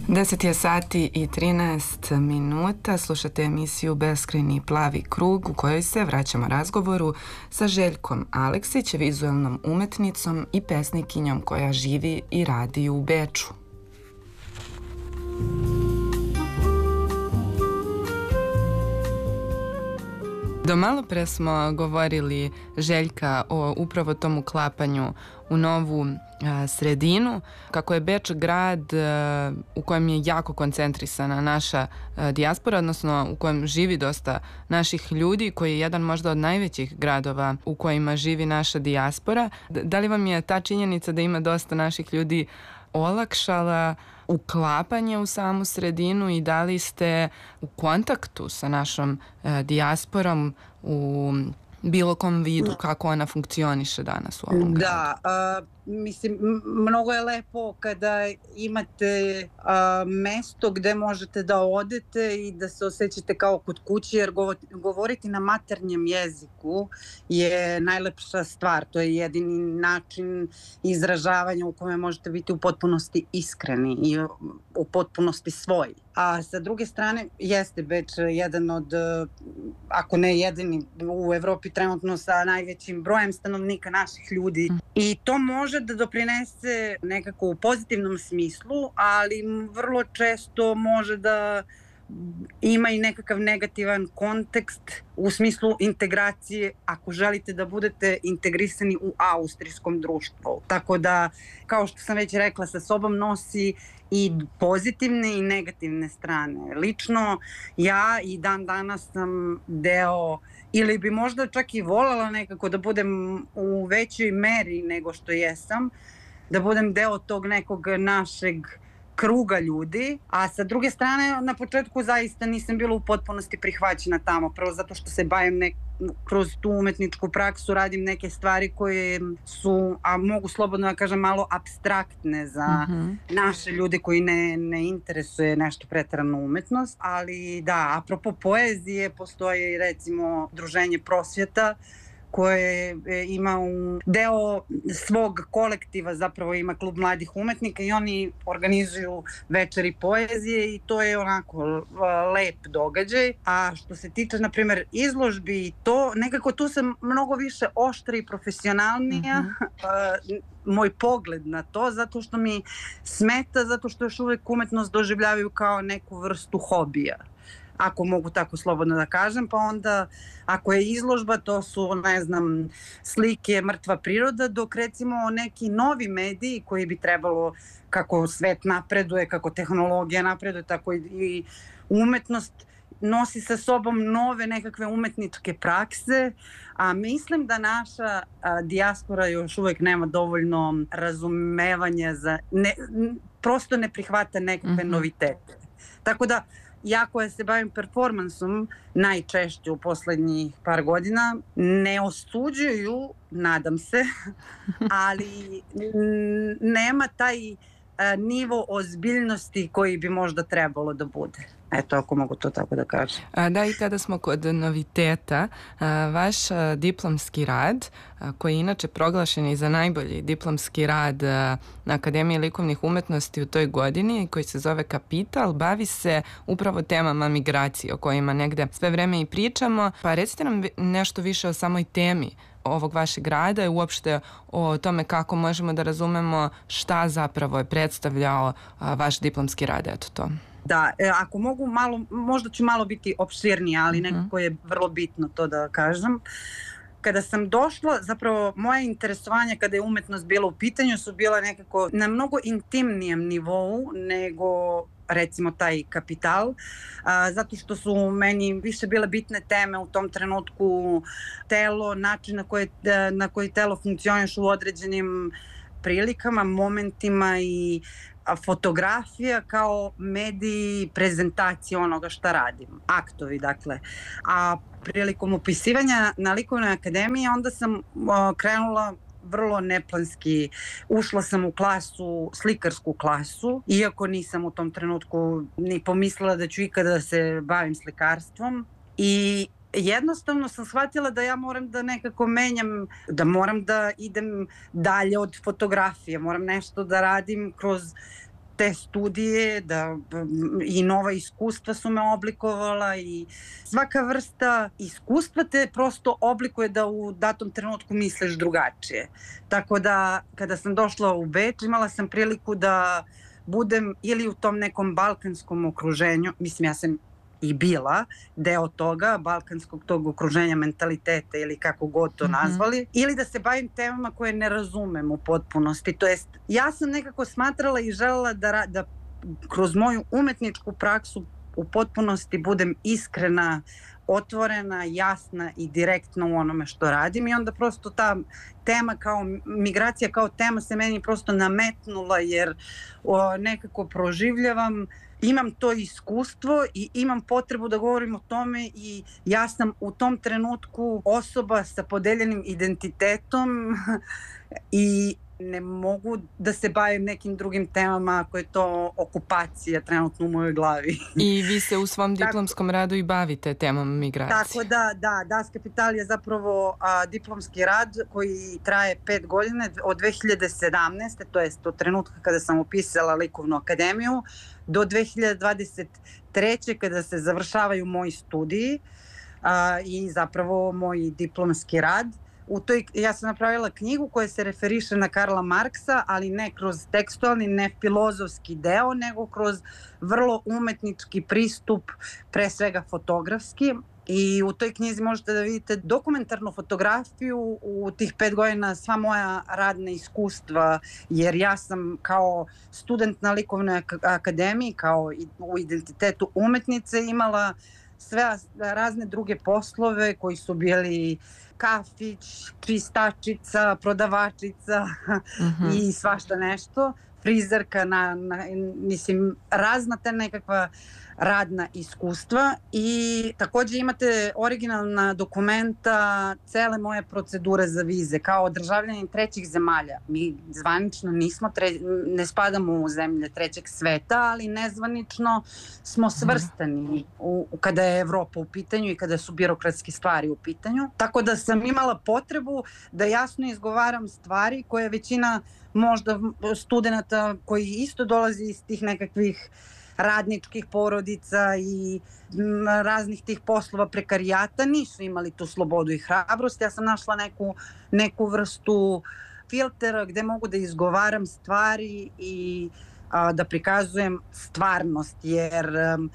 10 je sati i 13 minuta. Slušate emisiju Beskrajni plavi krug u kojoj se vraćamo razgovoru sa Željkom Aleksić, vizualnom umetnicom i pesnikinjom koja živi i radi u Beču. Do malo pre smo govorili, Željka, o upravo tom uklapanju u novu sredinu, kako je Beč grad u kojem je jako koncentrisana naša dijaspora, odnosno u kojem živi dosta naših ljudi, koji je jedan možda od najvećih gradova u kojima živi naša dijaspora. Da li vam je ta činjenica da ima dosta naših ljudi olakšala uklapanje u samu sredinu i da li ste u kontaktu sa našom dijasporom u bilo kom vidu, kako ona funkcioniše danas u ovom gradu? Mislim, mnogo je lepo kada imate mesto gde možete da odete i da se osjećate kao kod kuće, jer govoriti na maternjem jeziku je najlepša stvar. To je jedini način izražavanja u kome možete biti u potpunosti iskreni i u potpunosti svoji. A sa druge strane, jeste Beč jedan od, ako ne jedini u Evropi trenutno sa najvećim brojem stanovnika naših ljudi. I to može da doprinese nekako u pozitivnom smislu, ali vrlo često može da ima i nekakav negativan kontekst u smislu integracije ako želite da budete integrisani u austrijskom društvu. Tako da, kao što sam već rekla, sa sobom nosi i pozitivne i negativne strane. Lično, ja i dan danas sam deo, ili bi možda čak i voljela nekako da budem u većoj meri nego što jesam, da budem deo tog nekog našeg kruga ljudi, a sa druge strane na početku zaista nisam bila u potpunosti prihvaćena tamo, prvo zato što se bavim kroz tu umetničku praksu, radim neke stvari koje su, a mogu slobodno da kažem, malo apstraktne za naše ljude koji ne interesuje nešto preterano umetnost, ali da, apropo poezije, postoji recimo Druženje prosvjeta, koje ima deo svog kolektiva, zapravo ima klub mladih umetnika i oni organizuju večeri poezije i to je onako lep događaj. A što se tiče, na primjer, izložbi i to, nekako tu sam mnogo više oštra i profesionalnija, moj pogled na to, zato što mi smeta, zato što još uvek umetnost doživljavaju kao neku vrstu hobija, ako mogu tako slobodno da kažem, pa onda ako je izložba, to su, ne znam, slike, mrtva priroda, dok recimo neki novi mediji koji bi trebalo, kako svet napreduje, kako tehnologija napreduje, tako i umetnost nosi sa sobom nove nekakve umetničke prakse, a mislim da naša dijaspora još uvek nema dovoljno razumevanja prosto ne prihvata nekakve novitete. Tako da, ja koja se bavim performansom najčešće u poslednjih par godina, ne osuđuju, nadam se, ali nema taj nivo ozbiljnosti koji bi možda trebalo da bude. Eto, ako mogu to tako da kažem. Da, i kada smo kod noviteta, vaš diplomski rad, koji je inače proglašen i za najbolji diplomski rad na Akademiji likovnih umetnosti u toj godini, koji se zove Kapital, bavi se upravo temama migracije, o kojima negde sve vreme i pričamo. Pa recite nam nešto više o samoj temi ovog vašeg rada i uopšte o tome kako možemo da razumemo šta zapravo je predstavljao vaš diplomski rad, eto to. Da, ako mogu malo, možda ću malo biti opširnija, ali nekako je vrlo bitno to da kažem. Kada sam došla, zapravo moje interesovanja kada je umetnost bila u pitanju su bila nekako na mnogo intimnijem nivou nego recimo taj Kapital, zato što su meni više bile bitne teme u tom trenutku telo, način na koji telo funkcioniše u određenim prilikama, momentima i fotografija kao mediji prezentacije onoga šta radim, aktovi dakle. A prilikom upisivanja na Likovnoj akademiji onda sam krenula vrlo neplanski, ušla sam u klasu, slikarsku klasu, iako nisam u tom trenutku ni pomislila da ću ikada da se bavim slikarstvom i jednostavno sam shvatila da ja moram da nekako menjam, da moram da idem dalje od fotografije, moram nešto da radim kroz te studije, i nova iskustva su me oblikovala i svaka vrsta iskustva te prosto oblikuje da u datom trenutku misliš drugačije. Tako da kada sam došla u Beč imala sam priliku da budem ili u tom nekom balkanskom okruženju, mislim ja sam i bila deo toga, balkanskog tog okruženja mentaliteta ili kako god to nazvali, ili da se bavim temama koje ne razumem u potpunosti. To jest, ja sam nekako smatrala i želela da kroz moju umetničku praksu u potpunosti budem iskrena, otvorena, jasna i direktna u onome što radim i onda prosto ta tema kao migracija kao tema se meni prosto nametnula jer nekako proživljavam, imam to iskustvo i imam potrebu da govorim o tome i ja sam u tom trenutku osoba sa podeljenim identitetom i ne mogu da se bavim nekim drugim temama ako je to okupacija trenutno u mojoj glavi. I vi se u svom diplomskom radu i bavite temom migracije. Tako da, Das Kapital je zapravo diplomski rad koji traje 5 godina od 2017. to jest od trenutka kada sam upisala likovnu akademiju do 2023. kada se završavaju moji studiji i zapravo moj diplomski rad. Ja sam napravila knjigu koja se referiše na Karla Marksa, ali ne kroz tekstualni, ne filozofski deo, nego kroz vrlo umetnički pristup, pre svega fotografski. I u toj knjizi možete da vidite dokumentarnu fotografiju u tih 5 godina, sva moja radna iskustva, jer ja sam kao student na likovnoj akademiji, kao u identitetu umetnice, imala sve razne druge poslove koji su bili kafić, čistačica, prodavačica i svašta nešto, frizerka, mislim, razna te nekakva radna iskustva i takođe imate originalna dokumenta cele moje procedure za vize kao državljanin trećih zemalja. Mi zvanično ne spadamo u zemlje trećeg sveta, ali nezvanično smo svrstani kada je Evropa u pitanju i kada su birokratske stvari u pitanju. Tako da sam imala potrebu da jasno izgovaram stvari koje većina možda studenta koji isto dolazi iz tih nekakvih radničkih porodica i raznih tih poslova prekarijata nisu imali tu slobodu i hrabrost. Ja sam našla neku vrstu filtera gde mogu da izgovaram stvari i da prikazujem stvarnost, jer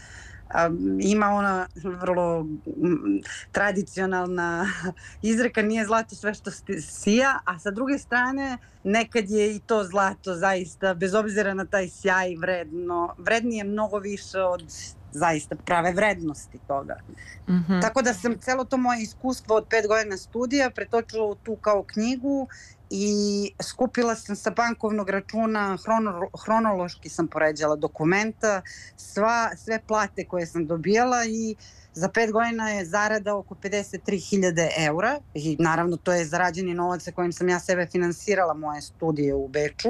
ima ona vrlo tradicionalna izreka nije zlato sve što sija, a sa druge strane nekad je i to zlato zaista, bez obzira na taj sjaj, vrednije mnogo više od zaista prave vrednosti toga. Tako da sam celo to moje iskustvo od 5 godina studija pretočila tu kao knjigu i skupila sam sa bankovnog računa, hronološki sam poređala dokumenta, sve plate koje sam dobijala i za 5 godina je zarada oko 53.000 eura i naravno to je zarađeni novac sa kojim sam ja sebe finansirala moje studije u Beču.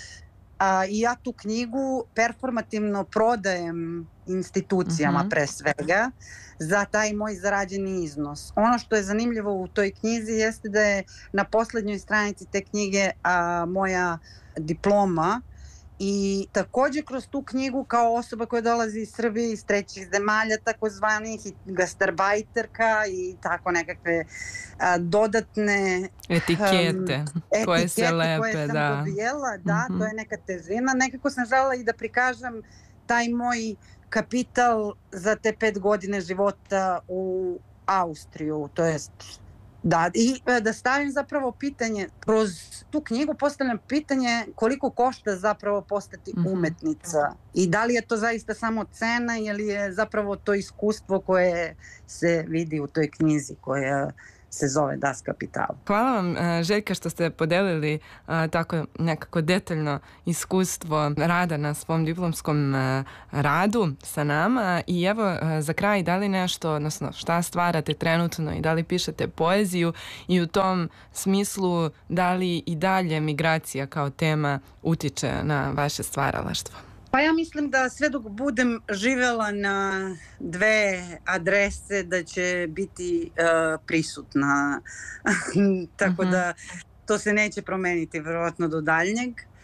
I ja tu knjigu performativno prodajem institucijama pre svega za taj moj zarađeni iznos. Ono što je zanimljivo u toj knjizi jeste da je na poslednjoj stranici te knjige moja diploma i takođe kroz tu knjigu kao osoba koja dolazi iz Srbije, iz trećih zemalja, takozvanih gastarbajterka i tako nekakve dodatne etikete koje se lepe, koje sam dobijela, to je neka težina. Nekako sam želela i da prikažem taj moj kapital za te 5 godine života u Austriju, to jest i da stavim zapravo pitanje, kroz tu knjigu postavljam pitanje koliko košta zapravo postati umetnica i da li je to zaista samo cena ili je zapravo to iskustvo koje se vidi u toj knjizi koja se zove Das Kapital. Hvala vam, Željka, što ste podelili tako nekako detaljno iskustvo rada na svom diplomskom radu sa nama i evo za kraj, da li nešto, odnosno šta stvarate trenutno i da li pišete poeziju i u tom smislu da li i dalje migracija kao tema utiče na vaše stvaralaštvo? Pa ja mislim da sve dok budem živela na 2 adrese da će biti prisutna. Tako da to se neće promeniti verovatno do daljnjeg.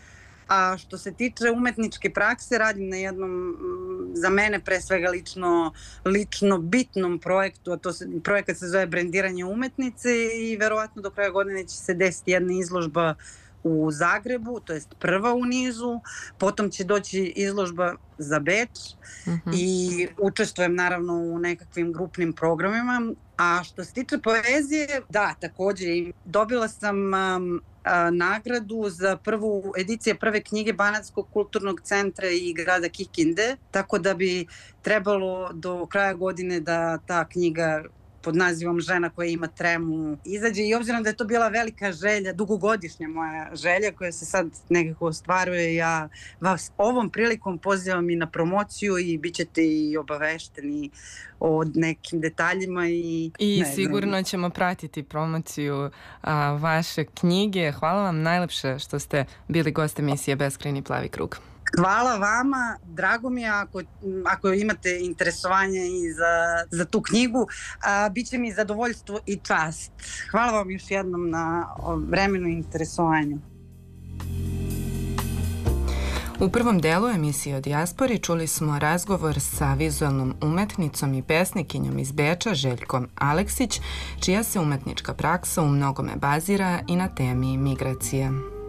A što se tiče umetničke prakse, radim na jednom, za mene pre svega lično bitnom projektu, a projekat se zove Brendiranje umetnice i verovatno do kraja godine će se desiti jedna izložba u Zagrebu, to jest prva u nizu, potom će doći izložba za Beč i učestvujem naravno u nekakvim grupnim programima. A što se tiče poezije, da, takođe, dobila sam nagradu za prvu edicije prve knjige Banatskog kulturnog centra i grada Kikinde, tako da bi trebalo do kraja godine da ta knjiga pod nazivom Žena koja ima tremu izađe i obzirom da je to bila velika želja, dugogodišnja moja želja koja se sad nekako ostvaruje, ja vas ovom prilikom pozivam i na promociju i bit ćete i obavešteni o nekim detaljima. I sigurno ćemo pratiti promociju vaše knjige. Hvala vam najlepše što ste bili gost emisije Beskrajni plavi krug. Hvala vama, drago mi je ako imate interesovanje i za tu knjigu, bit će mi zadovoljstvo i čast. Hvala vam još jednom na vremenu i interesovanju. U prvom delu emisije o dijaspori čuli smo razgovor sa vizualnom umetnicom i pesnikinjom iz Beča Željkom Aleksić, čija se umetnička praksa u mnogome bazira i na temi migracije.